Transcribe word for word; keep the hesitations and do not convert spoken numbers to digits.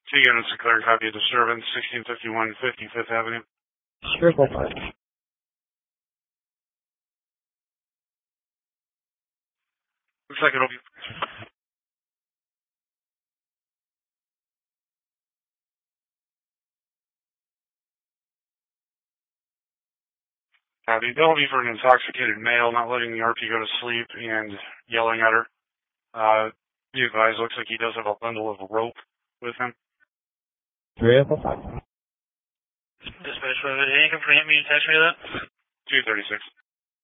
Two units declared copy of disturbance, sixteen fifty-one fifty-fifth Avenue. Sure, go for it. Looks like it'll be... Copy. That'll be for an intoxicated male not letting the R P go to sleep and yelling at her. Uh, be advised, looks like he does have a bundle of rope with him. three oh five. Dispatch, any confirm me and text me that? two thirty-six.